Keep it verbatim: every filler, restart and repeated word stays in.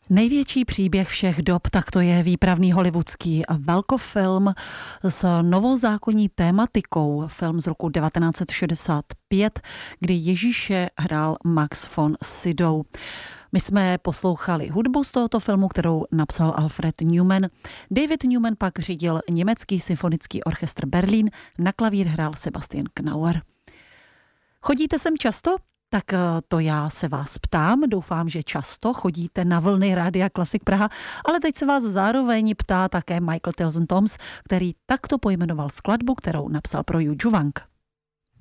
Největší příběh všech dob, tak to je výpravný hollywoodský velkofilm s novozákonní tématikou. Film z roku devatenáct set šedesát pět, kdy Ježíše hrál Max von Sydow. My jsme poslouchali hudbu z tohoto filmu, kterou napsal Alfred Newman. David Newman pak řídil německý symfonický orchestr Berlín, na klavír hrál Sebastian Knauer. Chodíte sem často? Tak to já se vás ptám, doufám, že často chodíte na vlny Rádia Klasik Praha, ale teď se vás zároveň ptá také Michael Tilson Thomas, který takto pojmenoval skladbu, kterou napsal pro Juju Wang.